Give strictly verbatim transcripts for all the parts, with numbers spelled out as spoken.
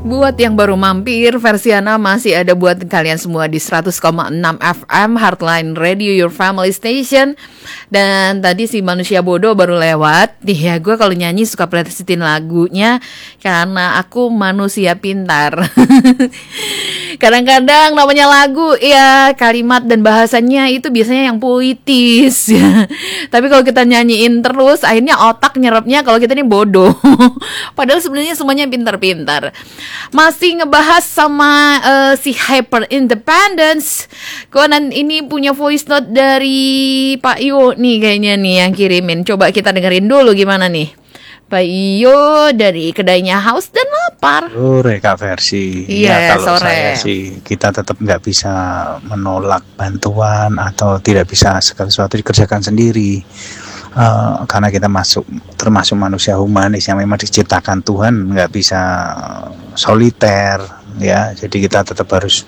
Buat yang baru mampir, Versiana masih ada buat kalian semua di seratus koma enam F M Heartline Radio, your family station. Dan tadi si manusia bodoh baru lewat. Nih ya, gue kalau nyanyi suka presetin lagunya karena aku manusia pintar. Kadang-kadang namanya lagu, ya kalimat dan bahasanya itu biasanya yang puitis ya. Tapi kalau kita nyanyiin terus, akhirnya otak nyerapnya kalau kita ini bodoh. Padahal sebenarnya semuanya pintar-pintar. Masih ngebahas sama uh, si Hyper Independence. Konan ini punya voice note dari Pak Yo nih kayaknya nih yang kirimin. Coba kita dengerin dulu gimana nih Pak Iyo dari kedainya Haus dan Lapar. Sore Kak Versi. Iya, ya, kalau sore. saya sih kita tetap nggak bisa menolak bantuan atau tidak bisa segala sesuatu dikerjakan sendiri. Uh, karena kita masuk termasuk manusia humanis yang memang diciptakan Tuhan, nggak bisa soliter ya. Jadi kita tetap harus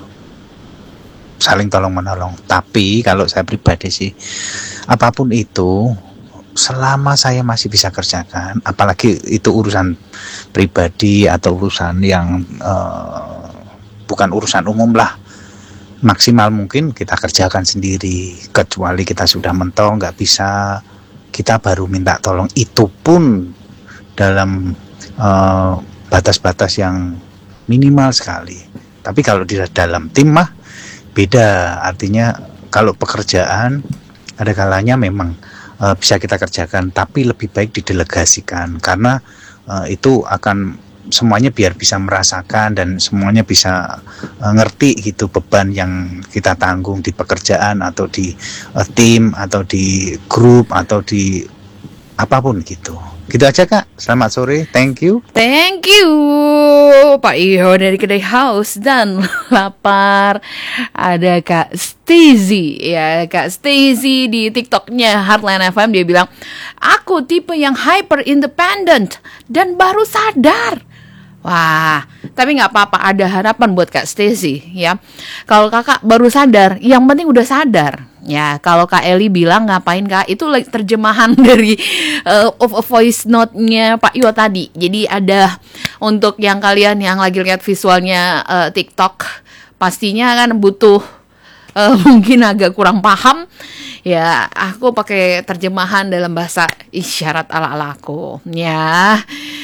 saling tolong menolong. Tapi kalau saya pribadi sih, apapun itu selama saya masih bisa kerjakan, apalagi itu urusan pribadi atau urusan yang uh, bukan urusan umum lah, maksimal mungkin kita kerjakan sendiri. Kecuali kita sudah mentok nggak bisa, kita baru minta tolong, itu pun dalam uh, batas-batas yang minimal sekali. Tapi kalau di dalam tim mah beda, artinya kalau pekerjaan ada kalanya memang uh, bisa kita kerjakan, tapi lebih baik didelegasikan karena uh, itu akan semuanya biar bisa merasakan dan semuanya bisa uh, ngerti gitu beban yang kita tanggung di pekerjaan atau di uh, tim atau di grup atau di apapun gitu. Gitu aja Kak. Selamat sore. Thank you. Thank you Pak Iyo dari kedai Haus dan Lapar. Ada Kak Stacy ya, Kak Stacy di TikToknya Heartline F M, dia bilang, aku tipe yang hyper independent dan baru sadar. Wah, tapi nggak apa-apa, ada harapan buat Kak Stacy ya. Kalau kakak baru sadar, yang penting udah sadar ya. Kalau Kak Eli bilang ngapain Kak, itu terjemahan dari uh, voice note-nya Pak Yo tadi. Jadi ada untuk yang kalian yang lagi lihat visualnya uh, TikTok, pastinya kan butuh uh, mungkin agak kurang paham. Ya, aku pakai terjemahan dalam bahasa isyarat ala-ala aku ya.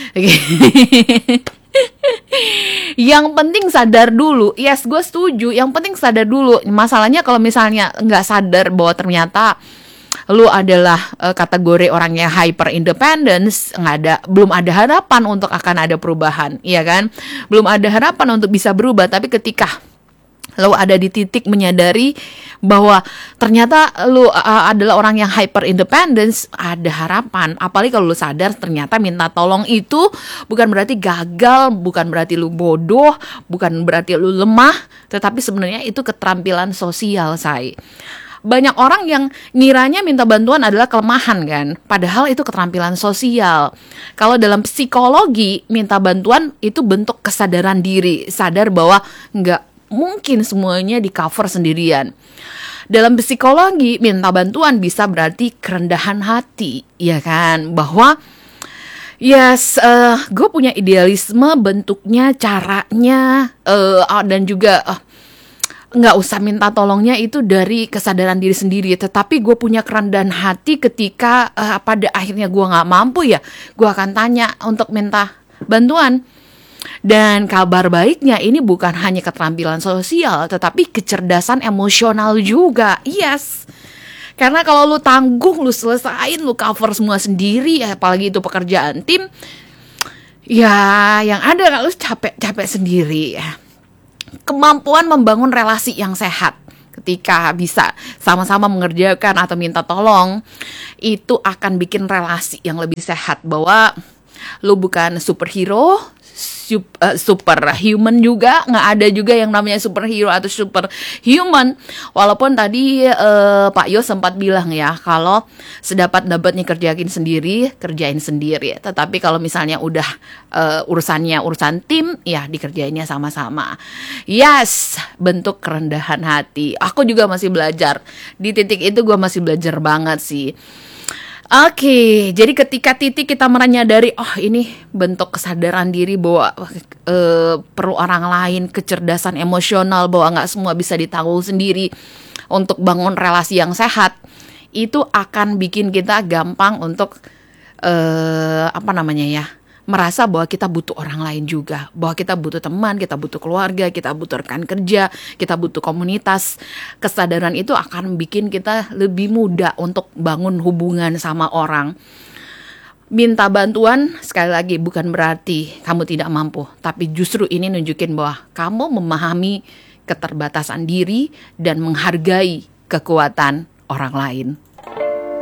Yang penting sadar dulu. Yes, gue setuju. Yang penting sadar dulu. Masalahnya kalau misalnya nggak sadar bahwa ternyata lu adalah uh, kategori orangnya hyper independence, nggak ada, belum ada harapan untuk akan ada perubahan, iya kan? Belum ada harapan untuk bisa berubah. Tapi ketika lu ada di titik menyadari bahwa ternyata lu uh, adalah orang yang hyper independence, ada harapan. Apalagi kalau lu sadar ternyata minta tolong itu bukan berarti gagal, bukan berarti lu bodoh, bukan berarti lu lemah, tetapi sebenarnya itu keterampilan sosial, say. Banyak orang yang ngiranya minta bantuan adalah kelemahan kan, padahal itu keterampilan sosial. Kalau dalam psikologi, minta bantuan itu bentuk kesadaran diri, sadar bahwa nggak mungkin semuanya di cover sendirian. Dalam psikologi, minta bantuan bisa berarti kerendahan hati, ya kan? Bahwa yes, uh, gue punya idealisme, bentuknya, caranya, uh, dan juga uh, nggak usah minta tolongnya itu dari kesadaran diri sendiri. Tetapi gue punya kerendahan hati ketika uh, pada akhirnya gue nggak mampu, ya gue akan tanya untuk minta bantuan. Dan kabar baiknya ini bukan hanya keterampilan sosial, tetapi kecerdasan emosional juga. Yes. Karena kalau lu tanggung, lu selesain, lu cover semua sendiri, apalagi itu pekerjaan tim, ya yang ada lu capek-capek sendiri. Kemampuan membangun relasi yang sehat ketika bisa sama-sama mengerjakan atau minta tolong, itu akan bikin relasi yang lebih sehat. Bahwa lu bukan superhero, Super, uh, super human juga, nggak ada juga yang namanya superhero atau super human. Walaupun tadi uh, Pak Yo sempat bilang ya, kalau sedapat-dapatnya kerjain sendiri, kerjain sendiri. Tetapi kalau misalnya udah uh, urusannya urusan tim, ya dikerjainnya sama-sama. Yes, bentuk kerendahan hati. Aku juga masih belajar. Di titik itu gue masih belajar banget sih. Oke, jadi ketika titik kita menyadari, oh ini bentuk kesadaran diri bahwa eh, perlu orang lain, kecerdasan emosional, bahwa nggak semua bisa ditanggung sendiri untuk bangun relasi yang sehat, itu akan bikin kita gampang untuk eh, apa namanya ya, merasa bahwa kita butuh orang lain juga, bahwa kita butuh teman, kita butuh keluarga, kita butuh rekan kerja, kita butuh komunitas. Kesadaran itu akan bikin kita lebih mudah untuk bangun hubungan sama orang. Minta bantuan, sekali lagi, bukan berarti kamu tidak mampu, tapi justru ini nunjukin bahwa kamu memahami keterbatasan diri dan menghargai kekuatan orang lain.